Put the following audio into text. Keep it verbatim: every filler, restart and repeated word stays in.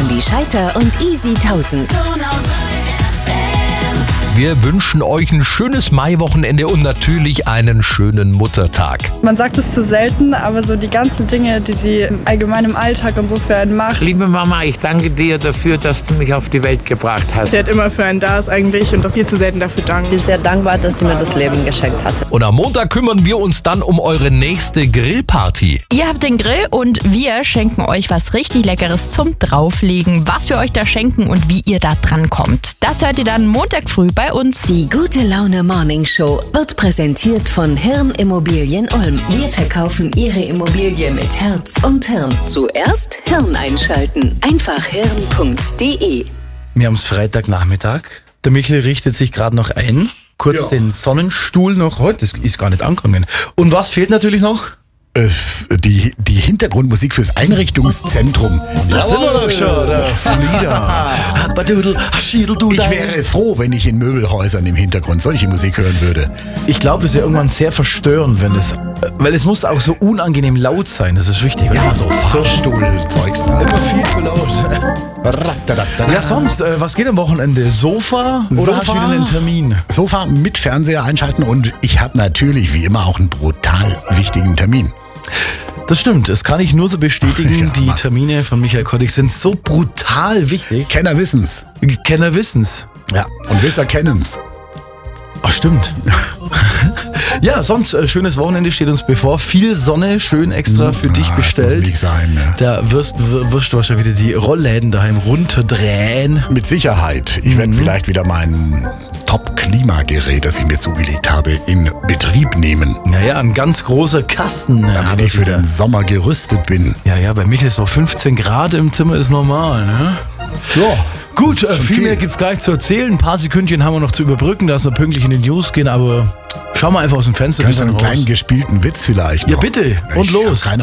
Uli Scheiter und Easy tausend. Wir wünschen euch ein schönes Maiwochenende und natürlich einen schönen Muttertag. Man sagt es zu selten, aber so die ganzen Dinge, die sie im allgemeinen im Alltag und so für einen macht. Liebe Mama, ich danke dir dafür, dass du mich auf die Welt gebracht hast. Sie hat immer für einen da ist eigentlich und dass wir zu selten dafür danken. Ich bin sehr dankbar, dass sie mir das Leben geschenkt hatte. Und am Montag kümmern wir uns dann um eure nächste Grillparty. Ihr habt den Grill und wir schenken euch was richtig Leckeres zum Drauflegen. Was wir euch da schenken und wie ihr da dran kommt. Das hört ihr dann Montag früh bei uns. Die Gute Laune Morning Show wird präsentiert von Hirn Immobilien Ulm. Wir verkaufen Ihre Immobilie mit Herz und Hirn. Zuerst Hirn einschalten. Einfach hirn punkt de. Wir haben es Freitagnachmittag. Der Michel richtet sich gerade noch ein. Kurz Ja. den Sonnenstuhl noch. Heute das ist gar nicht angegangen. Und was fehlt natürlich noch? Äh, die, die Hintergrundmusik fürs Einrichtungszentrum. Da sind wir doch schon. Der Flieder. Habadudel, Haschideldudel. Ich wäre froh, wenn ich in Möbelhäusern im Hintergrund solche Musik hören würde. Ich glaube, das ist ja irgendwann sehr verstörend, wenn es, weil es muss auch so unangenehm laut sein. Das ist wichtig. Ja, so Fahrstuhl-Zeugs da. Immer viel zu laut. Ja, sonst, äh, was geht am Wochenende? Sofa oder Sofa? hast du wieder einen Termin? Sofa mit Fernseher einschalten und ich habe natürlich wie immer auch einen brutal wichtigen Termin. Das stimmt, das kann ich nur so bestätigen. Ja, die Mann. Termine von Michael Kottig sind so brutal wichtig. Kenner wissen's. Kenner wissen's. Ja. Und Wisser kennen's. Ach, stimmt. Ja, sonst, äh, schönes Wochenende steht uns bevor. Viel Sonne, schön extra für dich Ah, das bestellt. muss nicht sein, ja. Da wirst, wir- wirst du wahrscheinlich wieder die Rollläden daheim runterdrehen. Mit Sicherheit. Ich werde vielleicht wieder mein Top-Klimagerät, das ich mir zugelegt habe, in Betrieb nehmen, Naja, ein ganz großer Kasten. äh, damit hat ich er für wieder. den Sommer gerüstet bin. Ja, ja, bei Michael ist doch fünfzehn Grad im Zimmer ist normal, ne? Ja. Gut, äh, viel, viel. mehr gibt's gar nicht zu erzählen. Ein paar Sekündchen haben wir noch zu überbrücken, dass wir pünktlich in den News gehen, aber schau mal einfach aus dem Fenster. Kannst du bisschen einen raus. kleinen gespielten Witz vielleicht noch? Ja, bitte. Und Ich los. hab keine